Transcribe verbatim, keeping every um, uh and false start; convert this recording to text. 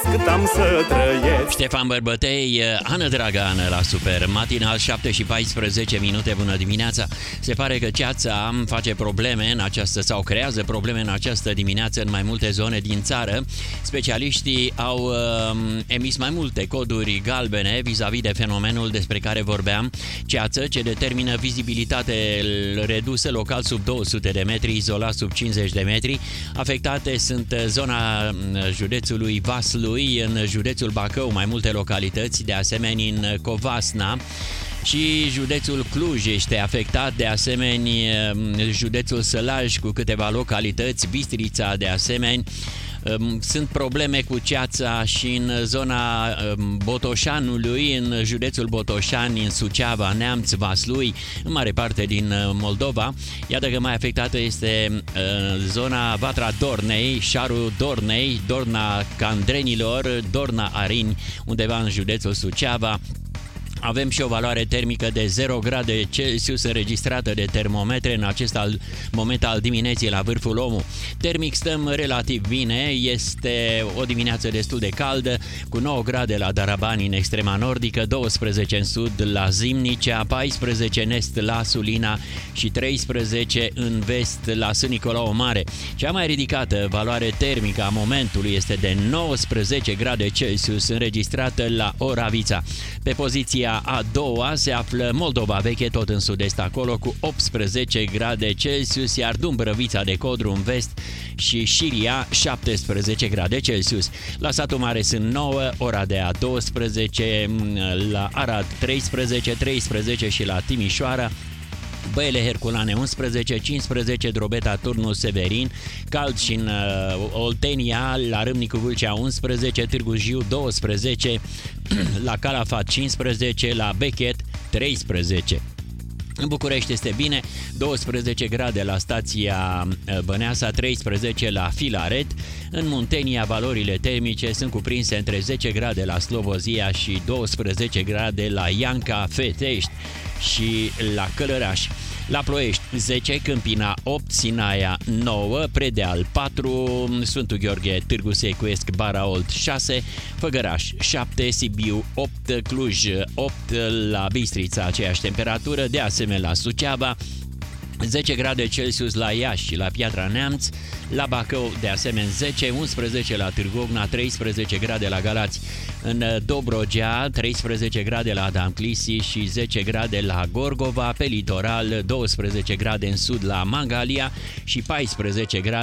cât am să trăiesc. Ștefan Bărbătei, Ana Dragană la Super Matinal, șapte și paisprezece minute, bună dimineața. Se pare că ceața face probleme în această, sau creează probleme în această dimineață în mai multe zone din țară. Specialiștii au uh, emis mai multe coduri galbene vis-a-vis de fenomenul despre care vorbeam, ceață ce determină vizibilitate redusă, local sub două sute de metri, izolat sub cincizeci de metri. Afectate sunt zona județului Vaslui, în județul Bacău, mai multe localități, de asemenea în Covasna, și județul Cluj este afectat, de asemenea județul Sălaj cu câteva localități, Bistrița de asemenea. Sunt probleme cu ceața și în zona Botoșanului, în județul Botoșani, în Suceava, Neamț, Vaslui, în mare parte din Moldova. Iată că mai afectată este zona Vatra Dornei, Șarul Dornei, Dorna Candrenilor, Dorna Arini, undeva în județul Suceava. Avem și o valoare termică de zero grade Celsius înregistrată de termometre în acest al, moment al dimineții la Vârful Omu. Termic stăm relativ bine, este o dimineață destul de caldă, cu nouă grade la Darabani în extrema nordică, douăsprezece în sud la Zimnicea, paisprezece în est la Sulina și treisprezece în vest la Sân Nicolau Mare. Cea mai ridicată valoare termică a momentului este de nouăsprezece grade Celsius înregistrată la Oravița. Pe poziția a doua se află Moldova Veche, tot în sud-est acolo, cu optsprezece grade Celsius, iar Dumbrăvița de Codru în vest și Șiria șaptesprezece grade Celsius. La Satul Mare sunt nouă, Oradea douăsprezece, la Arad treisprezece, treisprezece și la Timișoara, Băile Herculane unsprezece, cincisprezece Drobeta Turnul Severin, cald și în uh, Oltenia, la Râmnicu Vâlcea unsprezece, Târgu Jiu douăsprezece, la Calafat cincisprezece, la Bechet treisprezece. În București este bine, douăsprezece grade la stația Băneasa, treisprezece la Filaret. În Muntenia valorile termice sunt cuprinse între zece grade la Slobozia și douăsprezece grade la Ianca, Fetești și la Călăraș. La Ploiești zece, Câmpina opt, Sinaia nouă, Predeal patru, Sfântul Gheorghe, Târgu Secuiesc, Baraolt șase, Făgăraș șapte, Sibiu opt, Cluj opt, la Bistrița aceeași temperatură, de asemenea la Suceava, zece grade Celsius la Iași și la Piatra Neamț, la Bacău de asemenea zece, unsprezece la Târgovna, treisprezece grade la Galați, în Dobrogea treisprezece grade la Damclisi și zece grade la Gorgova, pe litoral douăsprezece grade în sud la Mangalia și paisprezece grade